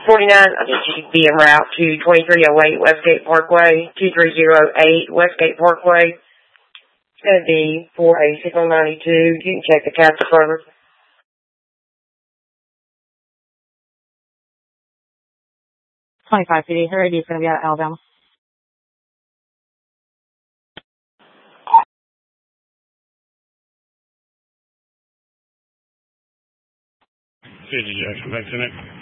49 of the GBM route to 2308 Westgate Parkway, 2308 Westgate Parkway. It's going to be for a signal 92. You can check the capture further. 25 PD, her ID is going to be out of Alabama. City Jackson, thanks, Nick.